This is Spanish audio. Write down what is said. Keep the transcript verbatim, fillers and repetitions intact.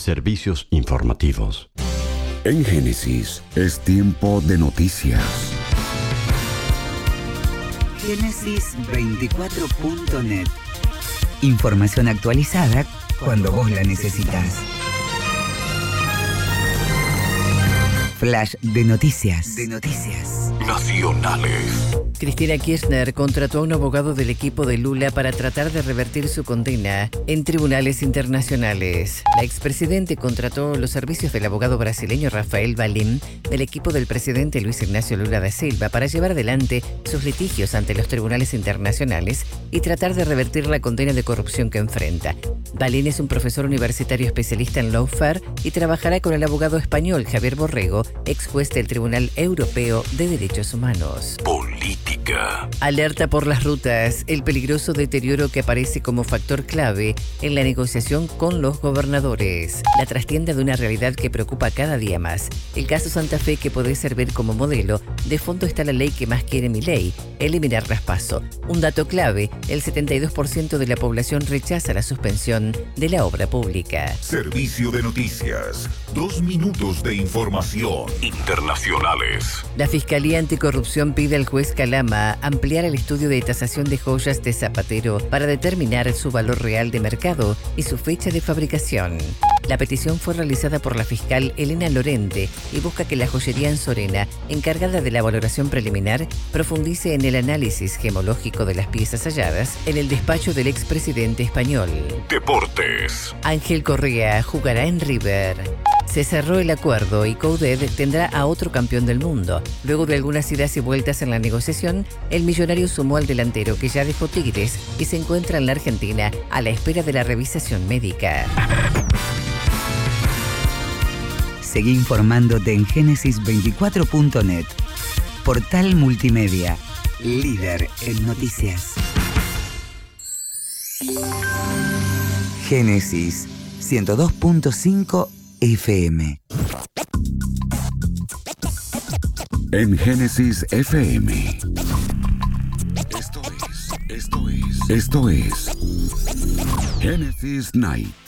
Servicios informativos. En Génesis es tiempo de noticias. Génesis veinticuatro punto net. Información actualizada cuando vos la necesitas. Flash de noticias. De noticias. Nacionales. Cristina Kirchner contrató a un abogado del equipo de Lula para tratar de revertir su condena en tribunales internacionales. La expresidente contrató los servicios del abogado brasileño Rafael Valim del equipo del presidente Luis Ignacio Lula da Silva para llevar adelante sus litigios ante los tribunales internacionales y tratar de revertir la condena de corrupción que enfrenta. Valim es un profesor universitario especialista en lawfare y trabajará con el abogado español Javier Borrego, ex juez del Tribunal Europeo de Derechos Humanos. Política. Alerta por las rutas, el peligroso deterioro que aparece como factor clave en la negociación con los gobernadores. La trastienda de una realidad que preocupa cada día más. El caso Santa Fe, que puede servir como modelo, de fondo está la ley que más quiere Milei, eliminar traspaso. Un dato clave, el setenta y dos por ciento de la población rechaza la suspensión de la obra pública. Servicio de noticias. Dos minutos de información. Internacionales. La Fiscalía Anticorrupción pide al juez Calama ampliar el estudio de tasación de joyas de Zapatero para determinar su valor real de mercado y su fecha de fabricación. La petición fue realizada por la fiscal Elena Lorente y busca que la joyería Anzorena, encargada de la valoración preliminar, profundice en el análisis gemológico de las piezas halladas en el despacho del expresidente español. Deportes. Ángel Correa jugará en River. Se cerró el acuerdo y Coudet tendrá a otro campeón del mundo. Luego de algunas idas y vueltas en la negociación, el millonario sumó al delantero que ya dejó Tigres y se encuentra en la Argentina a la espera de la revisación médica. Seguí informándote en Génesis veinticuatro punto net. Portal multimedia, líder en noticias. Génesis ciento dos punto cinco F M. En Génesis F M. Esto es, esto es, esto es Génesis Night.